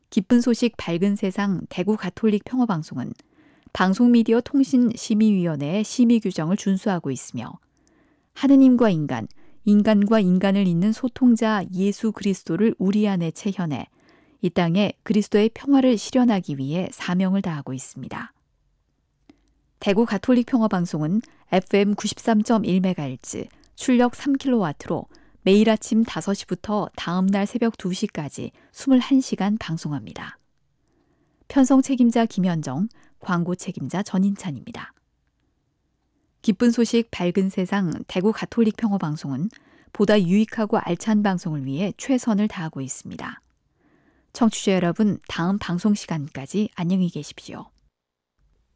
기쁜 소식 밝은 세상 대구 가톨릭 평화방송은 방송미디어 통신심의위원회의 심의 규정을 준수하고 있으며 하느님과 인간, 인간과 인간을 잇는 소통자 예수 그리스도를 우리 안에 체현해 이 땅에 그리스도의 평화를 실현하기 위해 사명을 다하고 있습니다. 대구 가톨릭 평화방송은 FM 93.1MHz, 출력 3kW로 매일 아침 5시부터 다음 날 새벽 2시까지 21시간 방송합니다. 편성 책임자 김현정, 광고 책임자 전인찬입니다. 기쁜 소식 밝은 세상 대구 가톨릭 평화방송은 보다 유익하고 알찬 방송을 위해 최선을 다하고 있습니다. 청취자 여러분, 다음 방송 시간까지 안녕히 계십시오.